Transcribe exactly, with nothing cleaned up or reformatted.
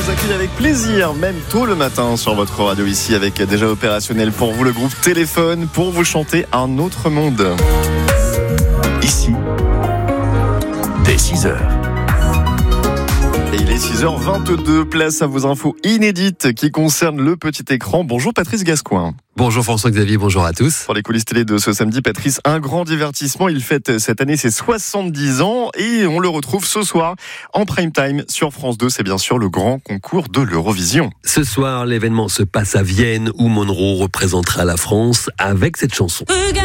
vous accueille avec plaisir, même tôt le matin sur votre radio ici, avec déjà opérationnel pour vous le groupe Téléphone pour vous chanter Un autre monde. Ici, dès six heures. Et il est six heures vingt-deux, place à vos infos inédites qui concernent le petit écran. Bonjour Patrice Gascoin. Bonjour François-Xavier, bonjour à tous. Pour les coulisses télé de ce samedi, Patrice, un grand divertissement. Il fête cette année ses soixante-dix ans et on le retrouve ce soir en prime time sur France deux. C'est bien sûr le grand concours de l'Eurovision. Ce soir, l'événement se passe à Vienne où Monroe représentera la France avec cette chanson.